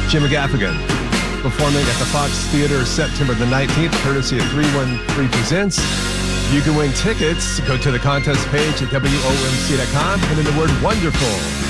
Jim Gaffigan, performing at the Fox Theater September the 19th, courtesy of 313 Presents. You can win tickets. Go to the contest page at WOMC.com and in the word wonderful.